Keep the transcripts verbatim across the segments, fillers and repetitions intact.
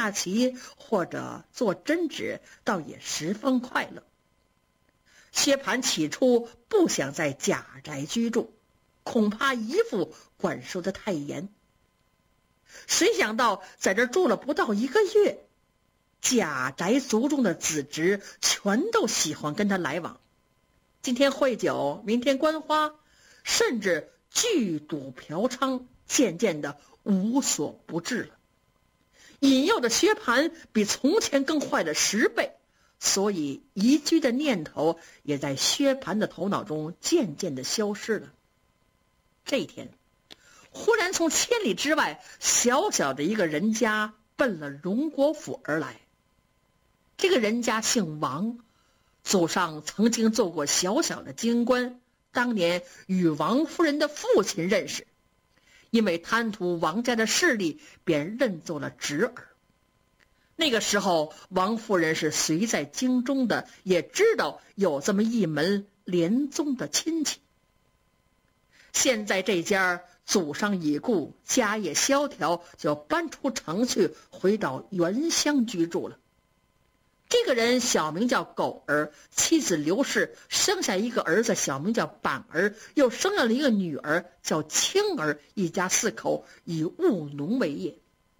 下棋或者做针纸，倒也十分快乐。薛蟠起初不想在贾宅居住，恐怕姨父管束得太严。谁想到在这住了不到一个月，贾宅族中的子侄全都喜欢跟他来往，今天会酒，明天观花，甚至聚赌嫖娼，渐渐的无所不至了。引诱的薛蟠比从前更坏了十倍，所以移居的念头也在薛蟠的头脑中渐渐的消失了。这一天，忽然从千里之外小小的一个人家奔了荣国府而来。这个人家姓王，祖上曾经做过小小的京官，当年与王夫人的父亲认识，因为贪图王家的势力，便认作了侄儿。那个时候王夫人是随在京中的，也知道有这么一门连宗的亲戚。现在这家祖上已故，家业萧条，就搬出城去，回到原乡居住了。这个人小名叫狗儿，妻子刘氏，生下一个儿子，小名叫板儿，又生了一个女儿叫青儿，一家四口以务农为业。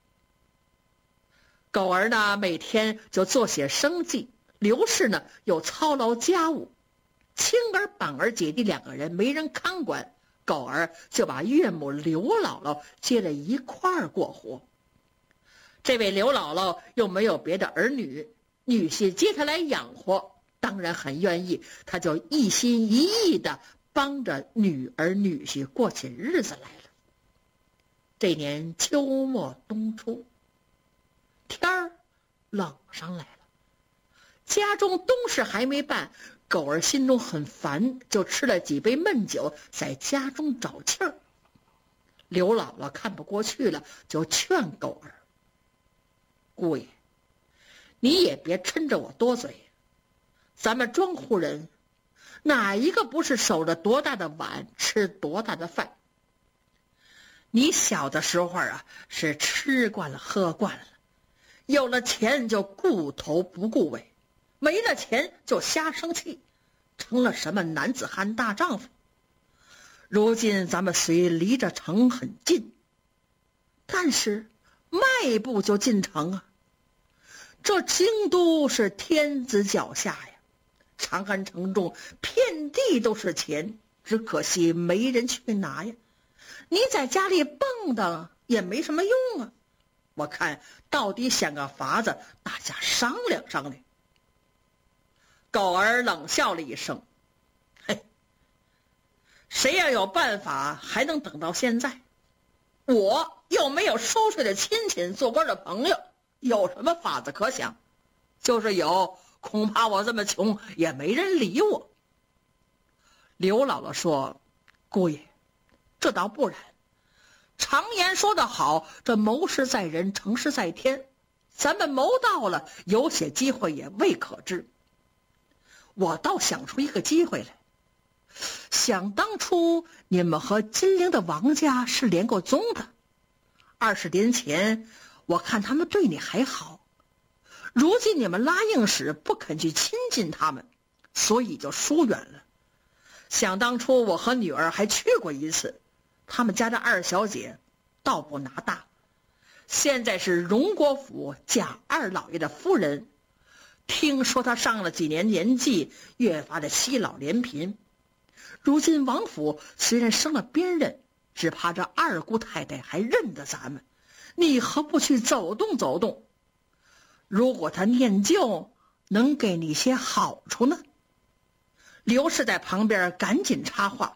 狗儿呢，每天就做些生计，刘氏呢又操劳家务，青儿板儿姐弟两个人没人看管，狗儿就把岳母刘姥姥接了一块儿过活。这位刘姥姥又没有别的儿女，女婿接他来养活，当然很愿意，他就一心一意的帮着女儿女婿过起日子来了。这年秋末冬初，天儿冷上来了，家中冬事还没办，狗儿心中很烦，就吃了几杯闷酒，在家中找气儿。刘姥姥看不过去了，就劝狗儿：姑爷，你也别抻着我多嘴，咱们庄户人哪一个不是守着多大的碗，吃多大的饭？你小的时候啊，是吃惯了喝惯了，有了钱就顾头不顾尾，没了钱就瞎生气，成了什么男子汉大丈夫。如今咱们虽离着城很近，但是迈步就进城啊。这京都是天子脚下呀，长安城中遍地都是钱，只可惜没人去拿呀。你在家里蹦跶也没什么用啊，我看到底想个法子，大家商量商量。狗儿冷笑了一声：嘿，谁要有办法还能等到现在？我又没有收税的亲戚，做官的朋友，有什么法子可想？就是有，恐怕我这么穷也没人理我。刘姥姥说：姑爷，这倒不然，常言说得好，这谋事在人，成事在天，咱们谋到了，有些机会也未可知。我倒想出一个机会来，想当初你们和金陵的王家是连过宗的，二十年前我看他们对你还好，如今你们拉硬使，不肯去亲近他们，所以就疏远了。想当初我和女儿还去过一次，他们家的二小姐倒不拿大，现在是荣国府贾二老爷的夫人，听说她上了几年年纪，越发的稀老怜贫。如今王府虽然升了边人，只怕这二姑太太还认得咱们，你何不去走动走动？如果她念旧，能给你些好处呢？刘氏在旁边赶紧插话：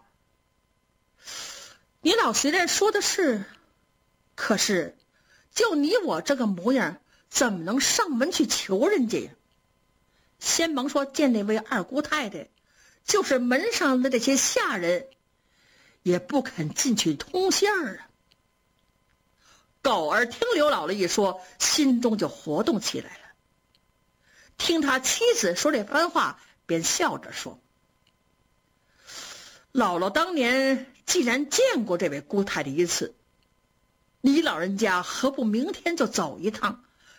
你老虽然说的是，可是就你我这个模样，怎么能上门去求人家呀？先甭说见那位二姑太太，就是门上的这些下人也不肯进去通信儿啊。狗儿听刘姥姥一说，心中就活动起来了。听他妻子说这番话，便笑着说：姥姥当年既然见过这位姑太太一次，你老人家何不明天就走一趟，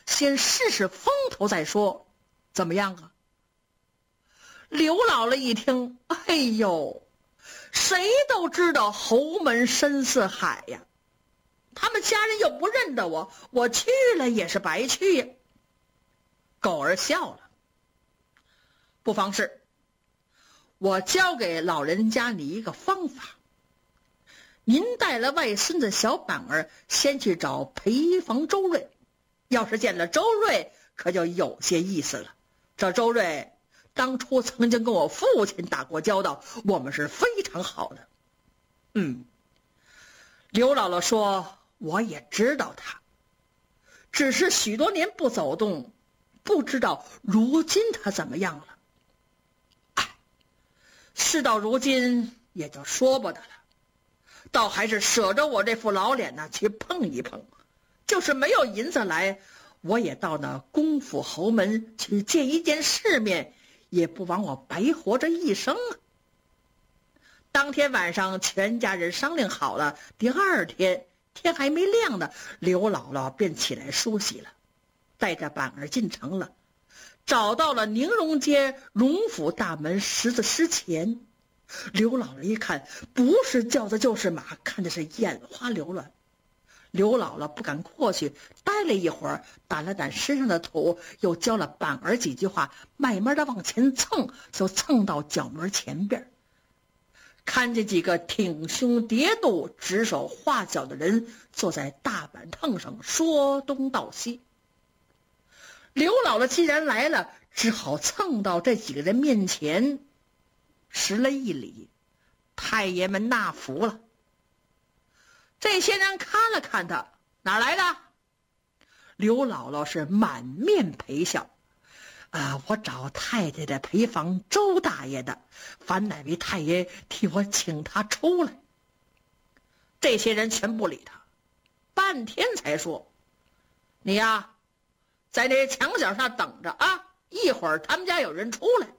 先试试风头再说，怎么样啊？”刘姥姥一听，哎呦，谁都知道侯门深似海呀，他们家人又不认得我，我去了也是白去呀。狗儿笑了：“不妨事，我教给老人家你一个方法。您带了外孙子小板儿，先去找陪房周瑞。要是见了周瑞，可就有些意思了。这周瑞当初曾经跟我父亲打过交道，我们是非常好的。”嗯，刘姥姥说：“我也知道他，只是许多年不走动，不知道如今他怎么样了。哎，事到如今也就说不得了，倒还是舍着我这副老脸呢去碰一碰。就是没有银子来，我也到那公府侯门去见一见世面，也不枉我白活着一生啊。”当天晚上全家人商量好了，第二天天还没亮呢，刘姥姥便起来梳洗了，带着板儿进城了，找到了宁荣街荣府大门十字狮前。刘姥姥一看，不是轿子就是马，看的是眼花缭乱。刘姥姥不敢过去，待了一会儿，掸了掸身上的土，又教了板儿几句话，慢慢的往前蹭，就蹭到角门前边，看见几个挺胸叠肚、指手画脚的人坐在大板凳上说东道西。刘姥姥既然来了，只好蹭到这几个人面前，施了一礼：“太爷们纳福了。”这些人看了看他，哪来的？刘姥姥是满面陪笑：“啊，我找太太的陪房周大爷的，烦哪位太爷替我请他出来。”这些人全不理他，半天才说：“你呀，在那墙角上等着啊，一会儿他们家有人出来。”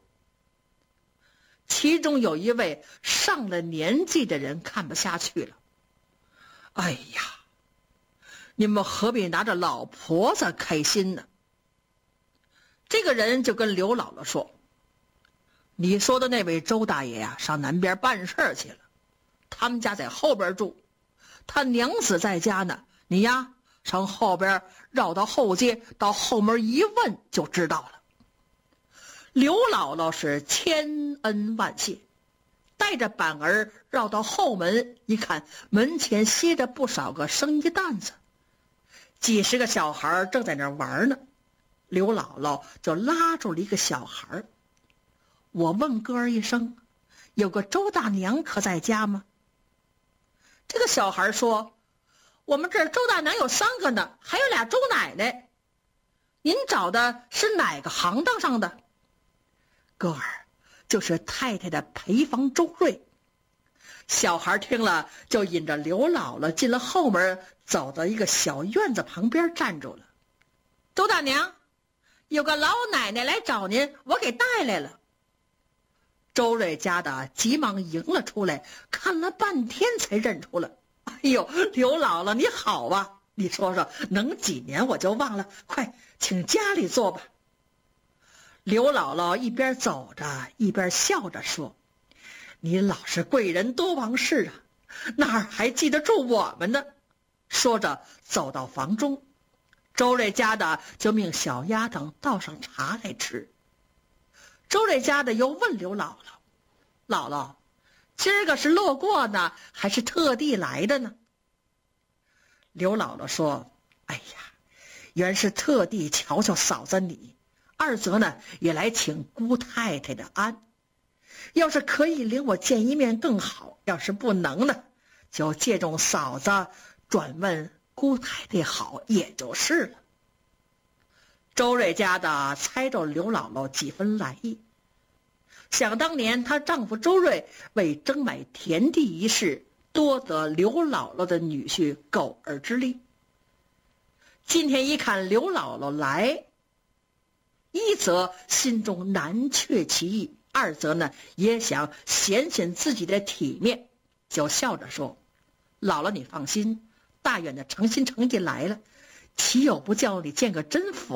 其中有一位上了年纪的人看不下去了：“哎呀，你们何必拿着老婆子开心呢？”这个人就跟刘姥姥说：“你说的那位周大爷呀、啊，上南边办事去了，他们家在后边住，他娘子在家呢。你呀，上后边绕到后街，到后门一问就知道了。”刘姥姥是千恩万谢，带着板儿绕到后门，一看门前歇着不少个生意担子，几十个小孩正在那玩呢。刘姥姥就拉住了一个小孩：“我问哥儿一声，有个周大娘可在家吗？”这个小孩说：“我们这儿周大娘有三个呢，还有俩周奶奶。您找的是哪个行当上的？”“哥儿，就是太太的陪房周瑞。”小孩听了，就引着刘姥姥进了后门，走到一个小院子旁边站住了。“周大娘，有个老奶奶来找您，我给带来了。”周瑞家的急忙迎了出来，看了半天才认出了。“哎呦，刘姥姥你好啊，你说说能几年我就忘了，快请家里坐吧。”刘姥姥一边走着一边笑着说：“你老是贵人多忘事啊，哪儿还记得住我们呢？”说着走到房中，周瑞家的就命小丫头倒上茶来吃。周瑞家的又问刘姥姥：“姥姥，今儿个是路过呢，还是特地来的呢？”刘姥姥说：“哎呀，原是特地瞧瞧嫂子你，二则呢也来请姑太太的安。要是可以领我见一面更好，要是不能呢，就借重嫂子转问姑太太好也就是了。”周瑞家的猜着刘姥姥几分来意，想当年她丈夫周瑞为争买田地一事，多得刘姥姥的女婿狗儿之力。今天一看刘姥姥来，一则心中难却其意，二则呢也想显显自己的体面，就笑着说：“姥姥你放心，大远的诚心诚意来了， 岂有不叫你见个真佛？